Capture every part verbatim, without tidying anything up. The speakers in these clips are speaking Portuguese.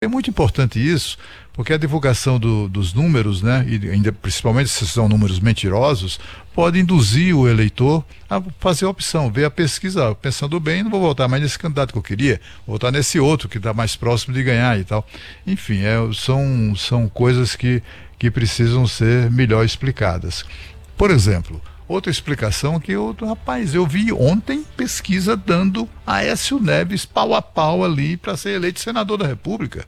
muito importante isso, porque a divulgação do, dos números, né, e ainda principalmente se são números mentirosos, pode induzir o eleitor a fazer a opção, ver a pesquisa, pensando bem, não vou votar mais nesse candidato que eu queria, vou votar nesse outro que está mais próximo de ganhar e tal. Enfim, é, são, são coisas que, que precisam ser melhor explicadas. Por exemplo, outra explicação que eu, rapaz, eu vi ontem pesquisa dando Aécio Neves pau a pau ali para ser eleito senador da República.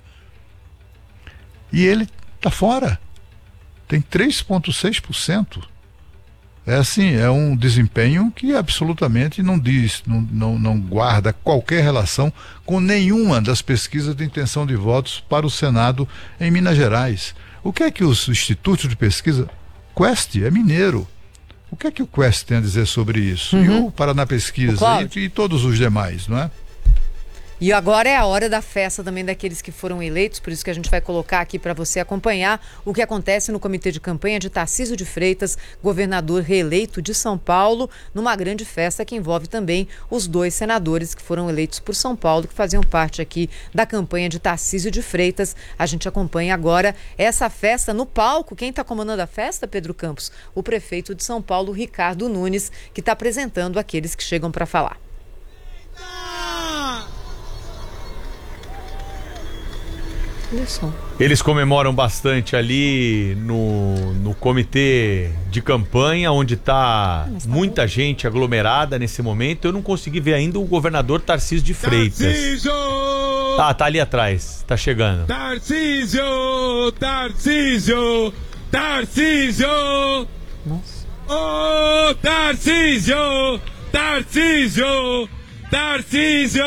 E ele tá fora. Tem três vírgula seis por cento. É assim, é um desempenho que absolutamente não diz, não, não, não guarda qualquer relação com nenhuma das pesquisas de intenção de votos para o Senado em Minas Gerais. O que é que os institutos de pesquisa... Quest é mineiro. O que é que o Quest tem a dizer sobre isso? Uhum. E o Paraná Pesquisa e, e todos os demais, não é? E agora é a hora da festa também daqueles que foram eleitos, por isso que a gente vai colocar aqui para você acompanhar o que acontece no comitê de campanha de Tarcísio de Freitas, governador reeleito de São Paulo, numa grande festa que envolve também os dois senadores que foram eleitos por São Paulo, que faziam parte aqui da campanha de Tarcísio de Freitas. A gente acompanha agora essa festa no palco. Quem está comandando a festa, Pedro Campos? O prefeito de São Paulo, Ricardo Nunes, que está apresentando aqueles que chegam para falar. Eles comemoram bastante ali no, no comitê de campanha, onde está muita gente aglomerada nesse momento. Eu não consegui ver ainda o governador Tarcísio de Freitas. Tarcísio! Ah, tá ali atrás, tá chegando. Tarcísio! Tarcísio! Tarcísio! Nossa. Oh, Tarcísio! Tarcísio! Tarcísio!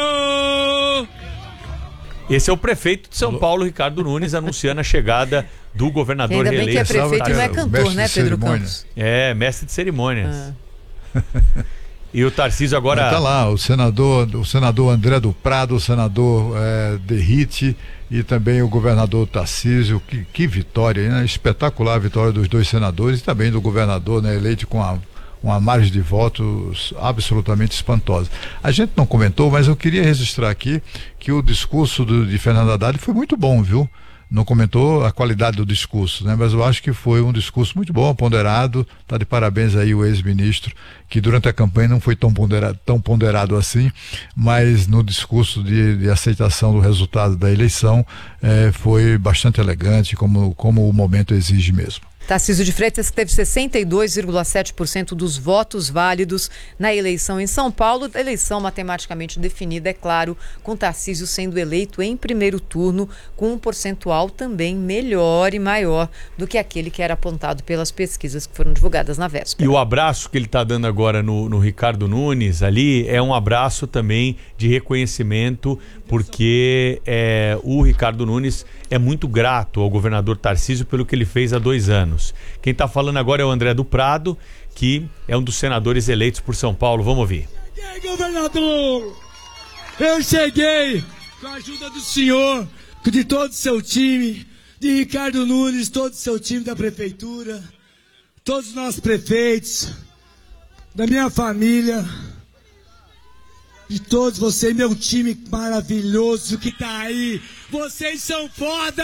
Esse é o prefeito de São Paulo, Ricardo Nunes, anunciando a chegada do governador ainda bem reeleito. que é prefeito e não é cantor, né, Pedro Campos? É, mestre de cerimônias. Ah. E o Tarcísio agora... Está lá, o senador, o senador André do Prado, o senador é, Derrite e também o governador Tarcísio. Que, que vitória, né? Espetacular a vitória dos dois senadores e também do governador, né, eleito com a uma margem de votos absolutamente espantosa. A gente não comentou, mas eu queria registrar aqui que o discurso do, de Fernando Haddad foi muito bom, viu? Não comentou a qualidade do discurso, né? Mas eu acho que foi um discurso muito bom, ponderado. Tá de parabéns aí o ex-ministro, que durante a campanha não foi tão ponderado, tão ponderado assim, mas no discurso de, de aceitação do resultado da eleição eh, foi bastante elegante, como, como o momento exige mesmo. Tarcísio de Freitas teve sessenta e dois vírgula sete por cento dos votos válidos na eleição em São Paulo, eleição matematicamente definida, é claro, com Tarcísio sendo eleito em primeiro turno, com um percentual também melhor e maior do que aquele que era apontado pelas pesquisas que foram divulgadas na véspera. E o abraço que ele está dando agora no, no Ricardo Nunes ali é um abraço também de reconhecimento, porque é, o Ricardo Nunes é muito grato ao governador Tarcísio pelo que ele fez há dois anos. Quem está falando agora é o André do Prado, que é um dos senadores eleitos por São Paulo. Vamos ouvir. Cheguei, governador! Eu cheguei com a ajuda do senhor, de todo o seu time, de Ricardo Nunes, todo o seu time da prefeitura, todos os nossos prefeitos, da minha família, de todos vocês, meu time maravilhoso que tá aí. Vocês são foda!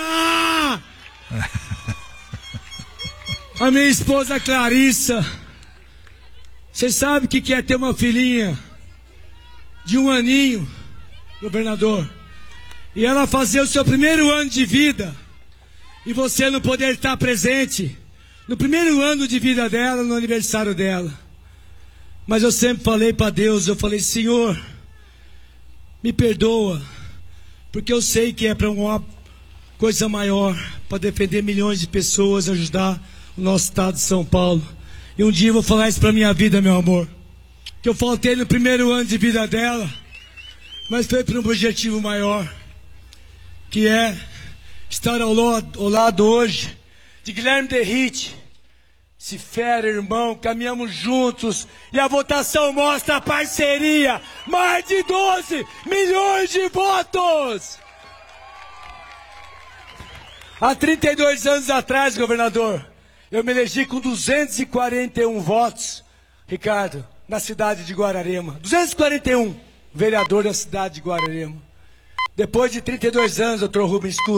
A minha esposa Clarissa, você sabe o que é ter uma filhinha de um aninho, governador, e ela fazer o seu primeiro ano de vida e você não poder estar presente no primeiro ano de vida dela, no aniversário dela. Mas eu sempre falei para Deus, eu falei, Senhor, me perdoa, porque eu sei que é para uma coisa maior, para defender milhões de pessoas, ajudar o nosso estado de São Paulo. E um dia eu vou falar isso para minha vida, meu amor, que eu faltei no primeiro ano de vida dela, mas foi para um objetivo maior, que é estar ao lado, ao lado hoje de Guilherme Derrite. Se fera, irmão, caminhamos juntos e a votação mostra a parceria. Mais de doze milhões de votos! Há trinta e dois anos atrás, governador, eu me elegi com duzentos e quarenta e um votos, Ricardo, na cidade de Guararema. duzentos e quarenta e um, vereador da cidade de Guararema. Depois de trinta e dois anos, doutor Rubens Cunha,